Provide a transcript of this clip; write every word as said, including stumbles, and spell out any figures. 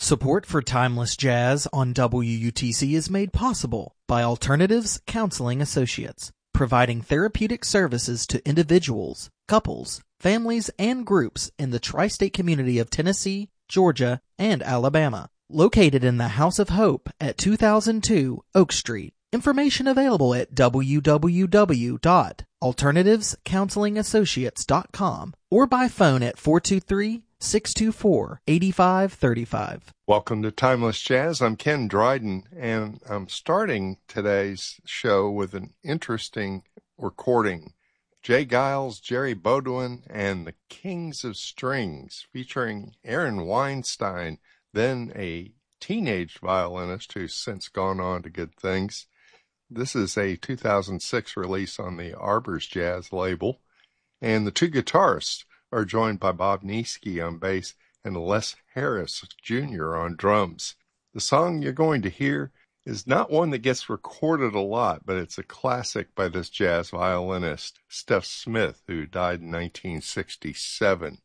Support for Timeless Jazz on W U T C is made possible by Alternatives Counseling Associates, providing therapeutic services to individuals, couples, families, and groups in the tri-state community of Tennessee, Georgia, and Alabama. Located in the House of Hope at two thousand two Oak Street. Information available at w w w dot alternatives counseling associates dot com or by phone at four two three, six two four, eight five three five. Welcome to Timeless Jazz. I'm Ken Dryden, and I'm starting today's show with an interesting recording. J. Geils, Jerry Beaudoin, and the Kings of Strings, featuring Aaron Weinstein, then a teenage violinist who's since gone on to good things. This is a two thousand six release on the Arbors Jazz label, and the two guitarists are joined by Bob Niesky on bass and Les Harris Junior on drums. The song you're going to hear is not one that gets recorded a lot, but it's a classic by this jazz violinist, Steph Smith, who died in nineteen sixty-seven.